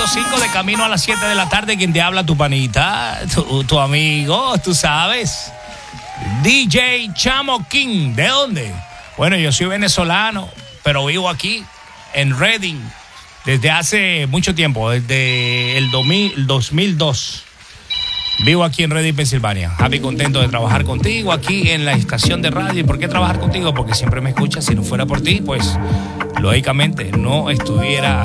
5 de camino a las 7 de la tarde. Quien te habla, tu panita, tu amigo, tú sabes. DJ Chamo King. ¿De dónde? Bueno, yo soy venezolano, pero vivo aquí en Reading desde hace mucho tiempo, desde el 2002. Vivo aquí en Reading, Pensilvania. Happy, contento de trabajar contigo aquí en la estación de radio. ¿Y por qué trabajar contigo? Porque siempre me escuchas. Si no fuera por ti, pues lógicamente no estuviera